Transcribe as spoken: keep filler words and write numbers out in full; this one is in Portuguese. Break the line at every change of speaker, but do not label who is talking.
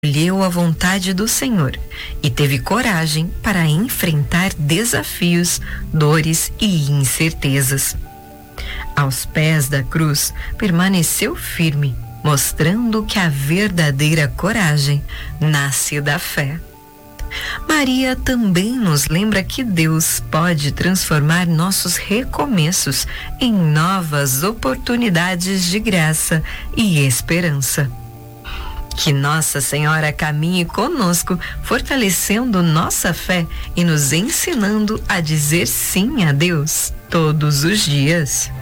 escolheu a vontade do Senhor e teve coragem para enfrentar desafios, dores e incertezas. Aos pés da cruz, permaneceu firme, mostrando que a verdadeira coragem nasce da fé. Maria também nos lembra que Deus pode transformar nossos recomeços em novas oportunidades de graça e esperança. Que Nossa Senhora caminhe conosco, fortalecendo nossa fé e nos ensinando a dizer sim a Deus todos os dias.